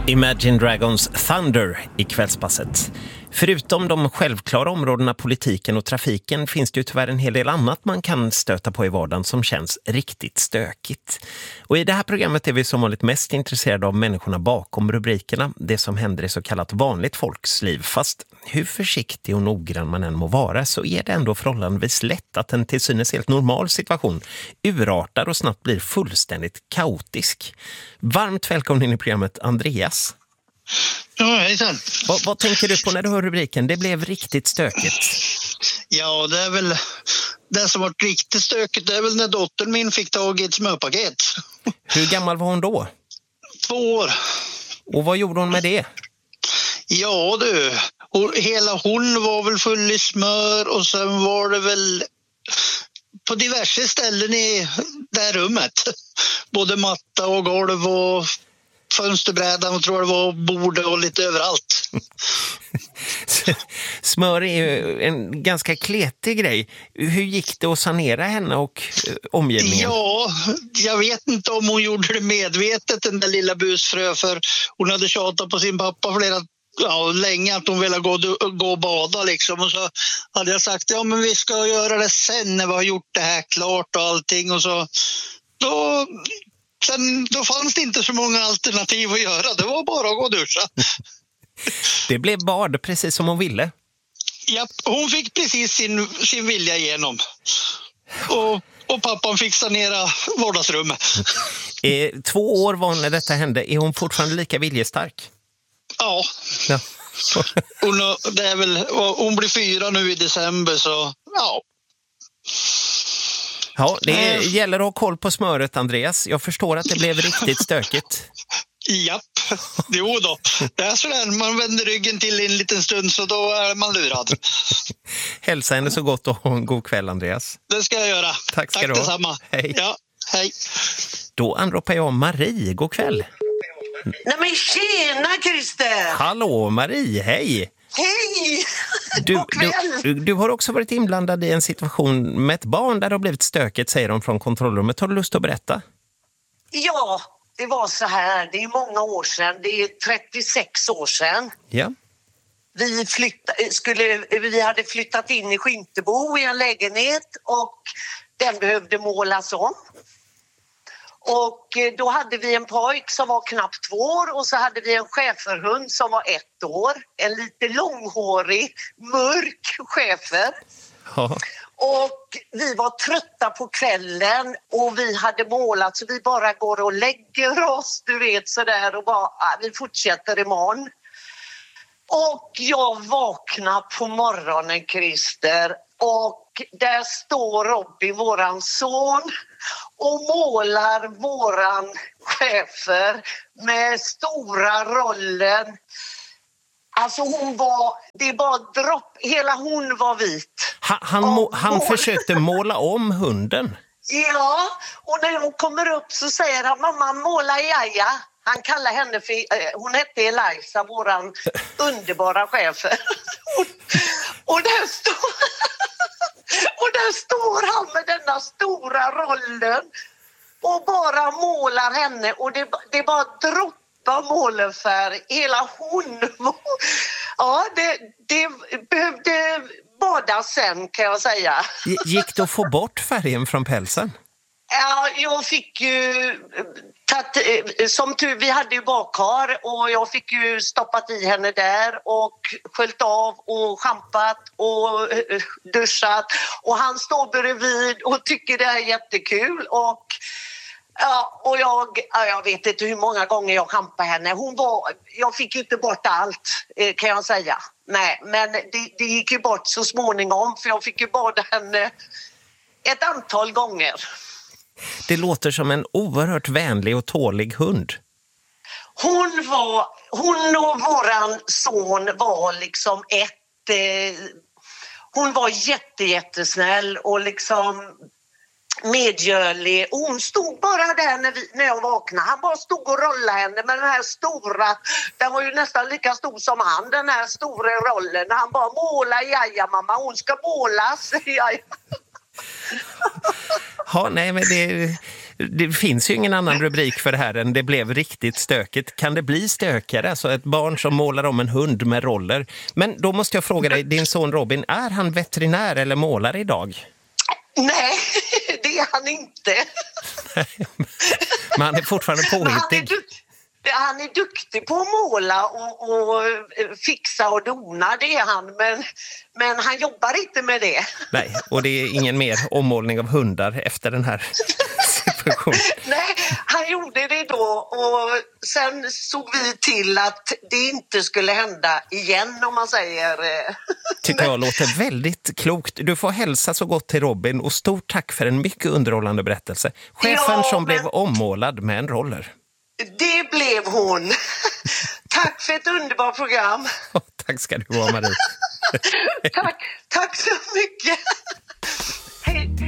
Imagine Dragons Thunder i kvällspasset. Förutom de självklara områdena politiken och trafiken finns det ju tyvärr en hel del annat man kan stöta på i vardagen som känns riktigt stökigt. Och i det här programmet är vi som vanligt mest intresserade av människorna bakom rubrikerna, det som händer i så kallat vanligt folks liv. Fast hur försiktig och noggrann man än må vara så är det ändå förhållandevis lätt att en till synes helt normal situation urartar och snabbt blir fullständigt kaotisk. Varmt välkommen in i programmet, Andreas. Ja, hejsan. Vad tänker du på när du hör rubriken? Det blev riktigt stökigt. Ja, det är väl det som var riktigt stökigt. Det är väl när dottern min fick tag i ett smörpaket. Hur gammal var hon då? 2 år. Och vad gjorde hon med det? Ja du, hela hon var väl full i smör och sen var det väl på diverse ställen i det här rummet. Både matta och golv och fönsterbrädan och tror det var bordet och lite överallt. Smör är ju en ganska kletig grej. Hur gick det att sanera henne och omgivningen? Ja, jag vet inte om hon gjorde det medvetet, den där lilla busfrö, för hon hade tjatat på sin pappa länge att hon ville gå och bada liksom. Och så hade jag sagt, ja men vi ska göra det sen när vi har gjort det här klart och allting. Och så då fanns det inte så många alternativ att göra. Det var bara att gå och duscha. Det blev bad precis som hon ville. Ja, hon fick precis sin vilja igenom. Och pappan fick sanera vardagsrummet. 2 år var när detta hände. Är hon fortfarande lika viljestark? Ja. Hon blir 4 nu i december, så ja. Ja, det gäller att ha koll på smöret, Andreas. Jag förstår att det blev riktigt stökigt. Japp, jo då. Det är sådär, man vänder ryggen till en liten stund så då är man lurad. Hälsa henne så gott och ha en god kväll, Andreas. Det ska jag göra. Tack ska du ha. Detsamma. Hej. Ja, hej. Då anropar jag Marie. God kväll. Nej men tjena Christer! Hallå Marie, hej! Hej! Du har också varit inblandad i en situation med ett barn där det har blivit stökigt, säger de från kontrollrummet. Har du lust att berätta? Ja, det var så här. Det är många år sedan. Det är 36 år sedan. Ja. Vi hade flyttat in i Skintebo i en lägenhet och den behövde målas om. Och då hade vi en pojk som var knappt 2 år och så hade vi en schäferhund som var 1 år. En lite långhårig, mörk schäfer. Ja. Och vi var trötta på kvällen och vi hade målat så vi bara går och lägger oss, du vet sådär och bara, vi fortsätter imorgon. Och jag vaknar på morgonen, Christer, och där står Robin, våran son, och målar våran schäfer med stora rollen. Alltså det var dropp, hela hon var vit. Han försökte måla om hunden. Ja, och när hon kommer upp så säger han, mamma måla Jaja. Han kallar henne för, hon hette Eliza, våran underbara schäfer. och där står han med denna stora rollen och bara målar henne och det bara droppar målarfärg. Hela hon. Ja, det behövde badas sen, kan jag säga. Gick det att få bort färgen från pälsen? Ja, jag fick ju som tur, vi hade ju badkar och jag fick ju stoppat i henne där och sköljt av och schampat och duschat och han står bredvid och tycker det är jättekul och jag vet inte hur många gånger jag schampade henne. Jag fick ju inte bort allt, kan jag säga. Nej, men det gick ju bort så småningom för jag fick ju bada henne ett antal gånger. Det låter som en oerhört vänlig och tålig hund. Hon och våran son var liksom hon var jättesnäll och liksom medgörlig. Och hon stod bara där när jag vaknade. Han bara stod och rollade henne med den här stora, den var ju nästan lika stor som han, den här stora rollen. Han bara måla Jaja mamma, hon ska målas. Jaja. Ja, nej, men det finns ju ingen annan rubrik för det här än det blev riktigt stökigt. Kan det bli stökigare? Alltså ett barn som målar om en hund med roller. Men då måste jag fråga dig, din son Robin, är han veterinär eller målare idag? Nej, det är han inte. Men han är fortfarande påhittig. Han är duktig på att måla och fixa och dona, det är han. Men han jobbar inte med det. Nej, och det är ingen mer ommålning av hundar efter den här situationen. Nej, han gjorde det då och sen såg vi till att det inte skulle hända igen, om man säger. Tycker jag låter väldigt klokt. Du får hälsa så gott till Robin och stort tack för en mycket underhållande berättelse. Chefen som blev ommålad med en roller. Det blev hon. Tack för ett underbart program. Tack ska du ha, Marie. Tack så mycket. Hej.